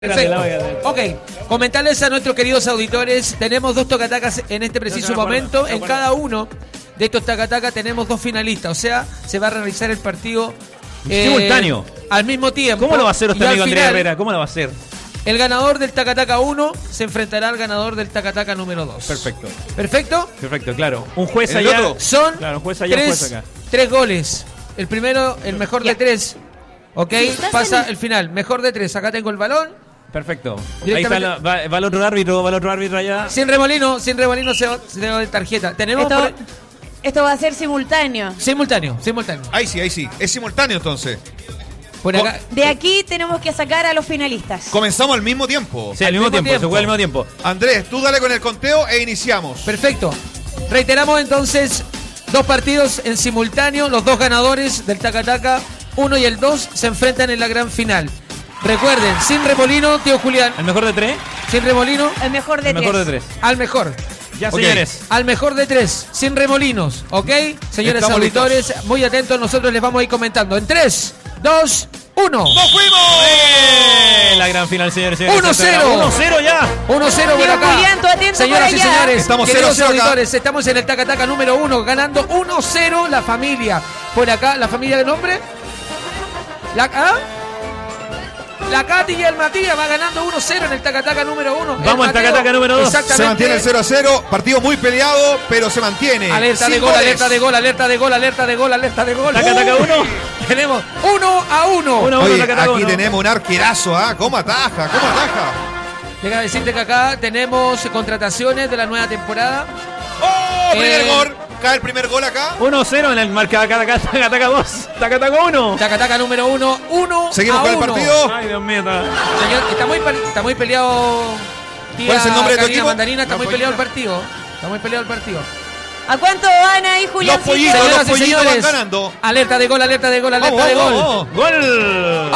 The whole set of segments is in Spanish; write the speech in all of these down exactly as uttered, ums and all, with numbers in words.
Perfecto. Ok, comentarles a nuestros queridos auditores, tenemos dos tocatacas en este preciso momento. En cada uno de estos tacatacas tenemos dos finalistas, o sea, se va a realizar el partido eh, simultáneo. Al mismo tiempo. ¿Cómo lo va a hacer usted, amigo Andrea final, Herrera? ¿Cómo lo va a hacer? El ganador del tacataca uno se enfrentará al ganador del tacataca número dos. Perfecto. ¿Perfecto? Perfecto, claro. Un juez ¿El allá. otro? Son Claro, un juez allá, tres, un juez acá. tres goles. El primero, el mejor de tres. Ok, pasa el final. Mejor de tres. Acá tengo el balón. Perfecto. Ahí está, Directamente- la- va, va el otro árbitro, va el otro árbitro allá. Sin remolino, sin remolino se, se da tarjeta. Tenemos Esto, por- esto va a ser simultáneo. simultáneo, simultáneo. Ahí sí, ahí sí. Es simultáneo entonces. Por acá. De aquí tenemos que sacar a los finalistas. Comenzamos al mismo tiempo. Sí, al mismo, tiempo, se juega al mismo tiempo. Andrés, tú dale con el conteo e iniciamos. Perfecto. Reiteramos entonces dos partidos en simultáneo. Los dos ganadores del Tacataca, uno y el dos, se enfrentan en la gran final. Recuerden, sin remolino, tío Julián. ¿El mejor de tres? Sin remolino, El mejor de El mejor de tres. tres. al mejor. Ya, Ok. señores. Al mejor de tres, sin remolinos. ¿Ok? Señores Estamos auditores, muy atentos, nosotros les vamos a ir comentando. En tres, dos, uno. ¡Nos fuimos! ¡Eh! La gran final, señores. señores. uno cero. uno cero ya. uno cero por Tío acá. Julián, tú atento Señoras por y allá. señores, Estamos queridos cero cero acá. auditores, estamos en el Tacataca número uno, ganando uno cero la familia. Por acá, ¿la familia de nombre? ¿La, ¿ah? La Katy y el Matías va ganando uno cero en el Tacataca número uno. Vamos al Tacataca número dos. Exactamente. Se mantiene el cero a cero. Partido muy peleado, pero se mantiene. Alerta Sin de gol, goles. alerta de gol, alerta de gol, alerta de gol, alerta de gol. Tacataca uno. Tenemos uno a uno. Uno. Oye, Tacataca aquí uno. tenemos un arquerazo, ¿ah? ¿Cómo ataja? ¿Cómo ataja? Déjame decirte que acá tenemos contrataciones de la nueva temporada. ¡Oh! Primer Eh. gol. Cae el primer gol acá. uno cero en el marca Tacataca dos. Tacataca uno. Tacataca número uno, uno Seguimos a con el uno. partido. Ay, Dios mío. está- Señor, está muy, pe- está muy peleado. Tía ¿Cuál es el nombre de tu Karina equipo? Mandarina, está La muy peleado el pollita. partido. Está muy peleado el partido. ¿A cuánto van ahí, Julián? Los pollitos, Señoras los y pollitos señores, van ganando. alerta de gol, alerta de gol, alerta Vamos, de vamos, gol. vamos. ¡Gol!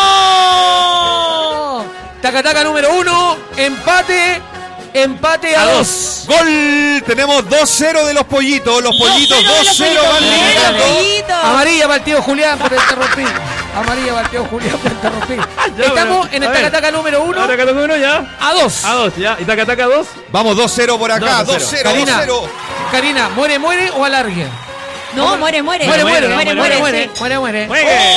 ¡Oh! Tacataca número uno, empate, empate a, A dos. Gol. Tenemos dos cero de los pollitos. Los pollitos dos cero van Bien, liderando. pollito. Amarilla para el tío Julián por interrumpir. Amarilla para el tío Julián por interrumpir. Ya, Estamos pero, en el a ver. Tacataca número uno Tacataca uno ya. a dos. A dos, ya. ¿Y Tacataca dos? Vamos dos cero por acá. dos dos cero. cero, dos Karina, cero. Karina, ¿muere, muere o alargue? No, muere, muere. Muere, muere, muere, muere, muere, muere, sí. muere, muere. ¡Juegue!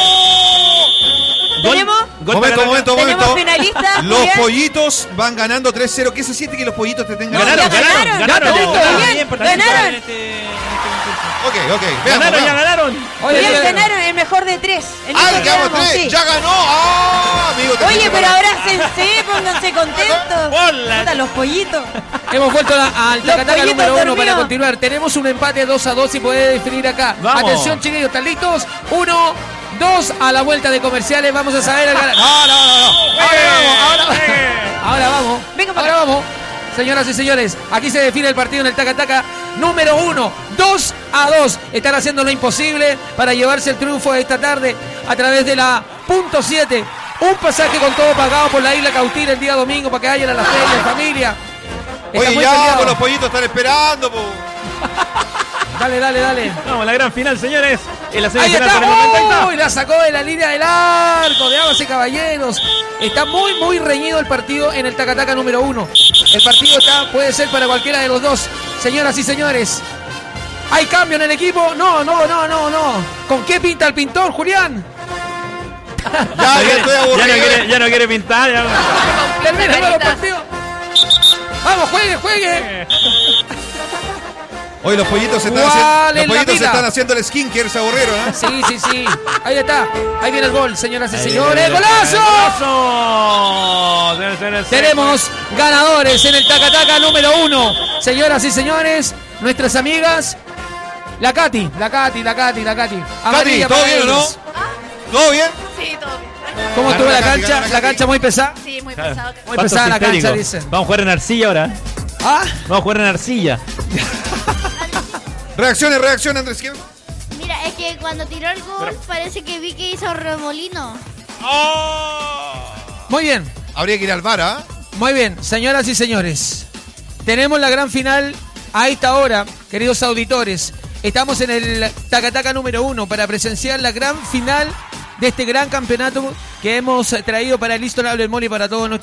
Gol- ¿Tenemos? gol Momento, para- momento, Tenemos momento. finalistas, Los Julián. pollitos van ganando tres cero. ¿Qué se siente que los pollitos te tengan? Ganaron, ya ganaron, ganaron, ganaron. ganaron, ganaron. Julián, Bien por participar ganaron. en este- en este concurso. Ok, ok. Veamos, Ganaron, ya veamos. ganaron. Oye, Julián, oye, ganaron el mejor de tres. El Ah, mismo le quedamos quedamos, tres. sí. Ya ganó. Ah, amigo. te Oye, fuiste pero para- abrácense, pónganse contentos. Hola. Puta, los pollitos. hemos vuelto a- al Los Tacataca pollitos número uno dormidos. para continuar. Tenemos un empate dos a dos y puede definir acá. Vamos. Atención, chiquillos, ¿están listos? Uno, dos, a la vuelta de comerciales. Vamos a saber el ganador. No, no, no, no. Ahora vamos, ahora vamos. Ahora vamos. Venga para Ahora vamos. Señoras y señores, aquí se define el partido en el Tacataca número uno, dos a dos. Están haciendo lo imposible para llevarse el triunfo de esta tarde a través de la punto siete. Un pasaje con todo pagado por la isla Cautín el día domingo para que vayan a la feria en familia. Está Oye, muy ya, peleado. pues los pollitos están esperando. Po. Dale, dale, dale. Vamos, la gran final, señores. En la Ahí semifinal está. por el momento, ahí está. Uy, la sacó de la línea del arco, de damas y caballeros. Está muy, muy reñido el partido en el Tacataca número uno. El partido está, puede ser para cualquiera de los dos. Señoras y señores, ¿hay cambio en el equipo? No, no, no, no, no. ¿Con qué pinta el pintor, Julián? Ya, ya estoy Ya no aburrido. quiere, ya no quiere pintar. Ya. Termina el nuevo partido. Vamos, juegue, juegue. Oye, los pollitos se están ¿Cuál haciendo, es los la pollitos se vida? están haciendo el skincare, se aburrieron, ¿eh? Sí, sí, sí. Ahí está. Ahí viene el gol, señoras y Ahí señores. viene el ¡Golazo! ¡Golazo! Señores, señores, Tenemos ganadores en el Tacataca número uno. Señoras y señores, nuestras amigas. La Katy, la Katy, la Katy, la Katy. Katy, Amarilla ¿todo para bien o no? ellos. ¿Todo bien? Sí, todo bien. ¿Cómo estuvo la Ganó la Katy, cancha? ganó la La Katy. cancha muy pesada. Sí, muy Claro. pesado. Muy Patos pesada la cancha, histéricos. dicen. Vamos a jugar en arcilla ahora. ¿Ah? Vamos a jugar en arcilla. Reacciones, reacciones, Andrés. ¿Qué? Mira, es que cuando tiró el gol parece que vi que hizo remolino. Muy bien, Habría que ir al V A R, ¿ah? muy bien. Señoras y señores, tenemos la gran final a esta hora, queridos auditores. Estamos en el Tacataca número uno para presenciar la gran final de este gran campeonato que hemos traído para el Listo Nable Mole y para todos nuestros